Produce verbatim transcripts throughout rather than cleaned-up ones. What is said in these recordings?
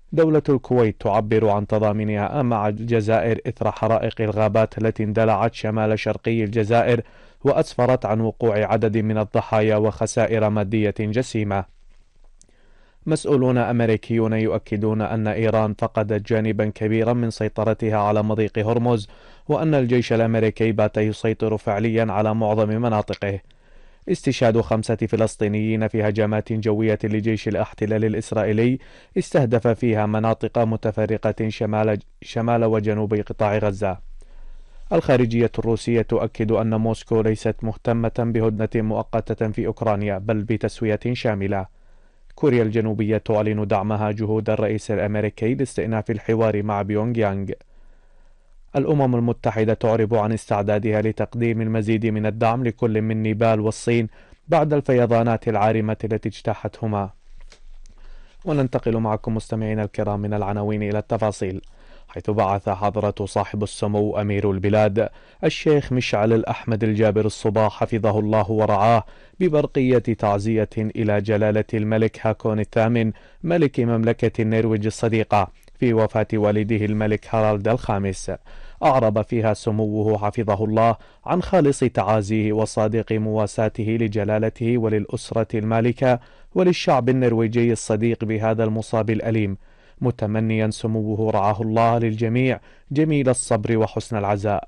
دولة الكويت تعبر عن تضامنها مع الجزائر إثر حرائق الغابات التي اندلعت شمال شرقي الجزائر، وأسفرت عن وقوع عدد من الضحايا وخسائر مادية جسيمة. مسؤولون أمريكيون يؤكدون أن إيران فقدت جانبا كبيرا من سيطرتها على مضيق هرمز، وأن الجيش الأمريكي بات يسيطر فعليا على معظم مناطقه. استشهاد خمسة فلسطينيين في هجمات جوية لجيش الاحتلال الإسرائيلي استهدف فيها مناطق متفرقة شمال, شمال وجنوب قطاع غزة. الخارجية الروسية تؤكد أن موسكو ليست مهتمة بهدنة مؤقتة في أوكرانيا، بل بتسوية شاملة. كوريا الجنوبية تعلن دعمها جهود الرئيس الأمريكي لاستئناف الحوار مع بيونغ يانغ. الأمم المتحدة تعرب عن استعدادها لتقديم المزيد من الدعم لكل من نيبال والصين بعد الفيضانات العارمة التي اجتاحتهما. وننتقل معكم مستمعينا الكرام من العناوين إلى التفاصيل، حيث بعث حضرة صاحب السمو أمير البلاد الشيخ مشعل الأحمد الجابر الصباح حفظه الله ورعاه ببرقية تعزية إلى جلالة الملك هاكون الثامن ملك مملكة النرويج الصديقة في وفاة والده الملك هارالد الخامس. أعرب فيها سموه حفظه الله عن خالص تعازيه وصادق مواساته لجلالته وللأسرة المالكة وللشعب النرويجي الصديق بهذا المصاب الأليم، متمنيا سموه رعاه الله للجميع جميل الصبر وحسن العزاء.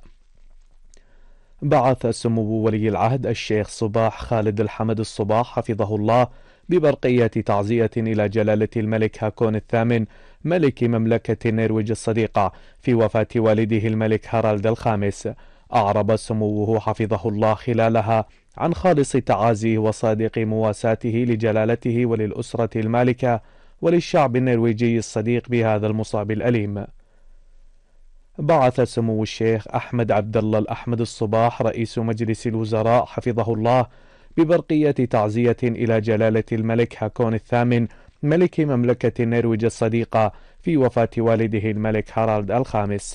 بعث سمو ولي العهد الشيخ صباح خالد الحمد الصباح حفظه الله ببرقية تعزية إلى جلالة الملك هاكون الثامن ملك مملكة النرويج الصديقة في وفاة والده الملك هارالد الخامس. أعرب سموه حفظه الله خلالها عن خالص تعازيه وصادق مواساته لجلالته وللأسرة المالكة وللشعب النرويجي الصديق بهذا المصاب الأليم. بعث سمو الشيخ أحمد عبد الله الأحمد الصباح رئيس مجلس الوزراء حفظه الله ببرقية تعزية إلى جلالة الملك هاكون الثامن ملك مملكة النرويج الصديقة في وفاة والده الملك هارالد الخامس.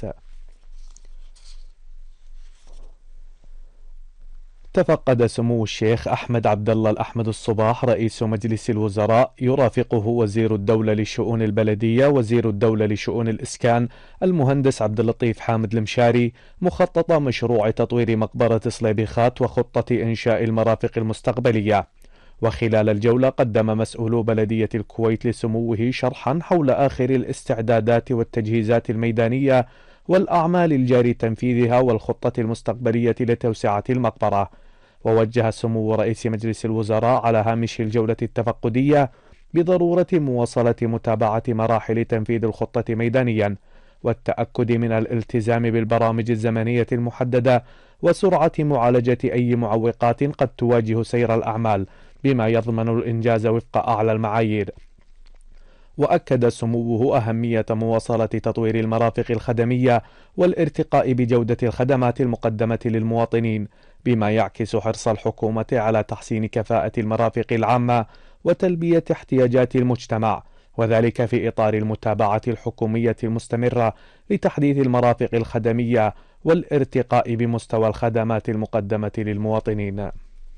تفقد سمو الشيخ أحمد عبد الله الأحمد الصباح رئيس مجلس الوزراء يرافقه وزير الدولة لشؤون البلدية وزير الدولة لشؤون الإسكان المهندس عبد اللطيف حامد المشاري مخطط مشروع تطوير مقبرة صليبيخات وخطة إنشاء المرافق المستقبلية. وخلال الجولة قدم مسؤولو بلدية الكويت لسموه شرحا حول آخر الاستعدادات والتجهيزات الميدانية والأعمال الجاري تنفيذها والخطة المستقبلية لتوسعة المقبرة. ووجه سمو رئيس مجلس الوزراء على هامش الجولة التفقدية بضرورة مواصلة متابعة مراحل تنفيذ الخطة ميدانيا، والتأكد من الالتزام بالبرامج الزمنية المحددة وسرعة معالجة أي معوقات قد تواجه سير الأعمال بما يضمن الإنجاز وفق أعلى المعايير. وأكد سموه أهمية مواصلة تطوير المرافق الخدمية والارتقاء بجودة الخدمات المقدمة للمواطنين، بما يعكس حرص الحكومة على تحسين كفاءة المرافق العامة وتلبية احتياجات المجتمع، وذلك في إطار المتابعة الحكومية المستمرة لتحديث المرافق الخدمية والارتقاء بمستوى الخدمات المقدمة للمواطنين.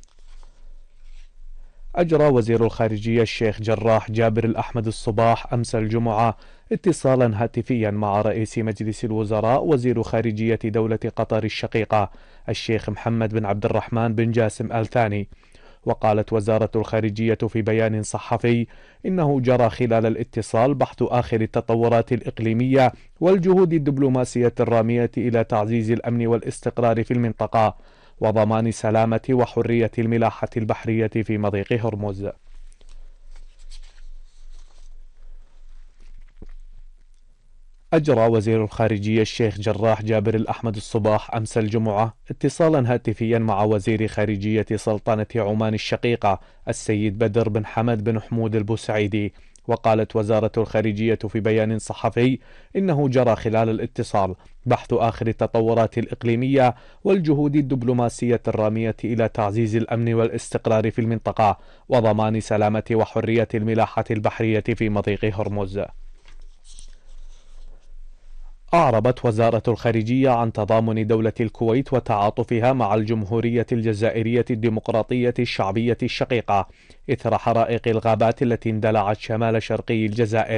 أجرى وزير الخارجية الشيخ جراح جابر الأحمد الصباح أمس الجمعة اتصالا هاتفيا مع رئيس مجلس الوزراء وزير خارجية دولة قطر الشقيقة الشيخ محمد بن عبد الرحمن بن جاسم آل ثاني. وقالت وزارة الخارجية في بيان صحفي إنه جرى خلال الاتصال بحث آخر التطورات الإقليمية والجهود الدبلوماسية الرامية إلى تعزيز الأمن والاستقرار في المنطقة وضمان سلامة وحرية الملاحة البحرية في مضيق هرمز. أجرى وزير الخارجية الشيخ جراح جابر الأحمد الصباح أمس الجمعة اتصالا هاتفيا مع وزير خارجية سلطنة عمان الشقيقة السيد بدر بن حمد بن حمود البوسعيدي. وقالت وزارة الخارجية في بيان صحفي إنه جرى خلال الاتصال بحث آخر التطورات الإقليمية والجهود الدبلوماسية الرامية إلى تعزيز الأمن والاستقرار في المنطقة وضمان سلامة وحرية الملاحة البحرية في مضيق هرمز. أعربت وزارة الخارجية عن تضامن دولة الكويت وتعاطفها مع الجمهورية الجزائرية الديمقراطية الشعبية الشقيقة إثر حرائق الغابات التي اندلعت شمال شرقي الجزائر